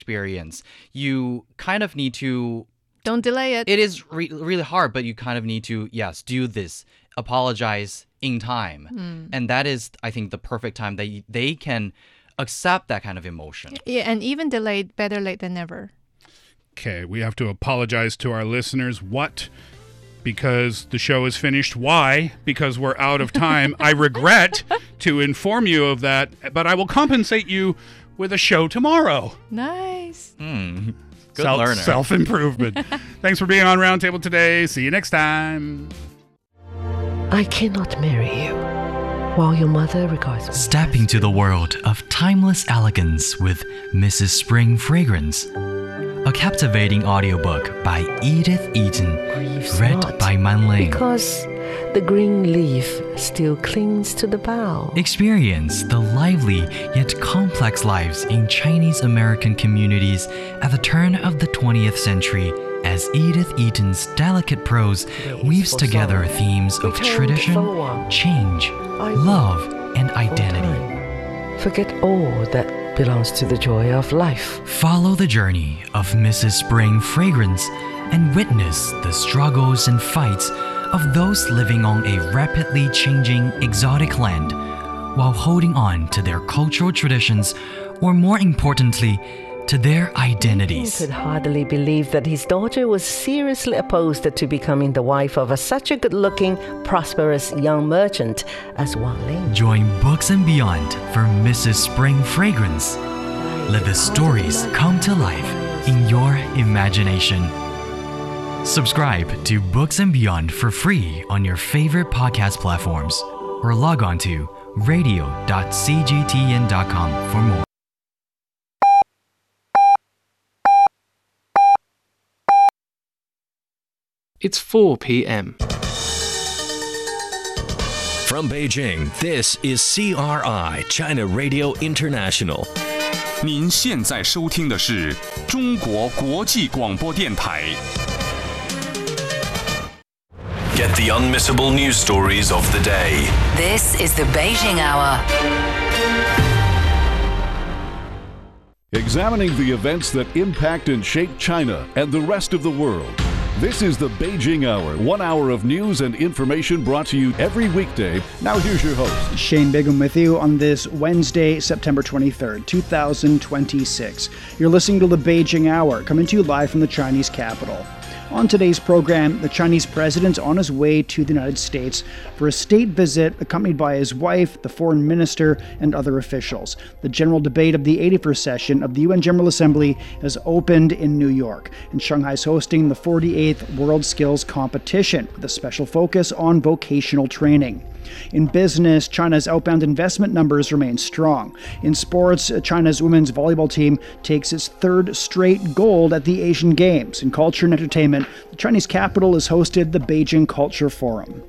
experience, you kind of need to... Don't delay it. It is really hard, but you kind of need to, yes, do this, apologize in time. And that is, I think, the perfect time that they can accept that kind of emotion. Yeah, and even delayed, better late than never. Okay, we have to apologize to our listeners. What? Because the show is finished. Why? Because we're out of time. I regret to inform you of that, but I will compensate you with a show tomorrow. Nice. Good learner. Self-improvement. Thanks for being on Roundtable today. See you next time. I cannot marry you while your mother regards me. Step into the world of timeless elegance with Mrs. Spring Fragrance. A captivating audiobook by Edith Eaton, read by Man Ling. Because the green leaf still clings to the bough. Experience the lively yet complex lives in Chinese-American communities at the turn of the 20th century as Edith Eaton's delicate prose weaves together themes of tradition, change, love, and identity. Forget all that belongs to the joy of life. Follow the journey of Mrs. Spring Fragrance and witness the struggles and fights of those living on a rapidly changing exotic land while holding on to their cultural traditions, or more importantly, to their identities. He could hardly believe that his daughter was seriously opposed to becoming the wife of such a good-looking, prosperous young merchant as Wang Ling. Join Books and Beyond for Mrs. Spring Fragrance. Let the stories come to life in your imagination. Subscribe to Books and Beyond for free on your favorite podcast platforms, or log on to radio.cgtn.com for more. It's 4 p.m. From Beijing, this is CRI, China Radio International. 您现在收听的是中国国际广播电台。 Get the unmissable news stories of the day. This is the Beijing Hour. Examining the events that impact and shape China and the rest of the world. This is the Beijing Hour, 1 hour of news and information brought to you every weekday. Now here's your host, Shane Bigham, with you on this Wednesday, September 23rd, 2026. You're listening to the Beijing Hour, coming to you live from the Chinese capital. On today's program, the Chinese president on his way to the United States for a state visit accompanied by his wife, the foreign minister, and other officials. The general debate of the 81st session of the UN General Assembly has opened in New York, and Shanghai is hosting the 48th World Skills Competition with a special focus on vocational training. In business, China's outbound investment numbers remain strong. In sports, China's women's volleyball team takes its third straight gold at the Asian Games. In culture and entertainment, the Chinese capital has hosted the Beijing Culture Forum.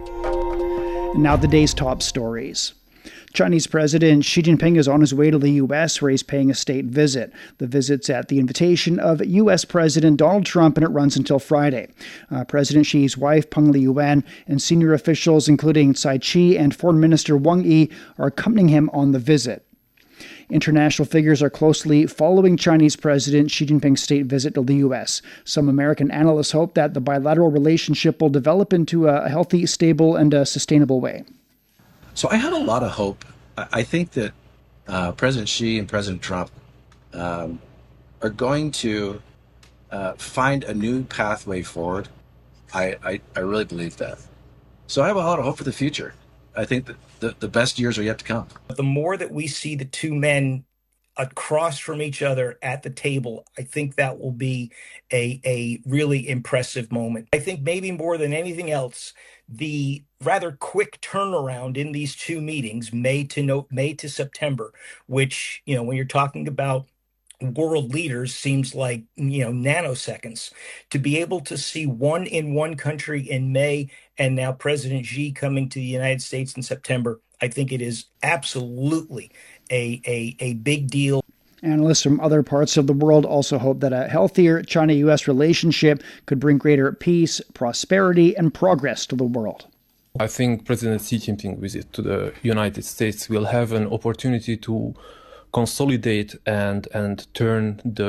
And now the day's top stories. Chinese President Xi Jinping is on his way to the U.S., where he's paying a state visit. The visit's at the invitation of U.S. President Donald Trump, and it runs until Friday. President Xi's wife, Peng Liyuan, and senior officials, including Tsai Chi and Foreign Minister Wang Yi, are accompanying him on the visit. International figures are closely following Chinese President Xi Jinping's state visit to the U.S. Some American analysts hope that the bilateral relationship will develop into a healthy, stable, and sustainable way. So I have a lot of hope. I think that President Xi and President Trump are going to find a new pathway forward. I really believe that. So I have a lot of hope for the future. I think that the best years are yet to come. The more that we see the two men across from each other at the table, I think that will be a really impressive moment. I think maybe more than anything else, the rather quick turnaround in these two meetings, May to September, which, when you're talking about world leaders, seems like, nanoseconds. To be able to see one in one country in May and now President Xi coming to the United States in September, I think it is absolutely a big deal. Analysts from other parts of the world also hope that a healthier China-U.S. relationship could bring greater peace, prosperity, and progress to the world. I think President Xi Jinping visit to the United States will have an opportunity to consolidate and turn the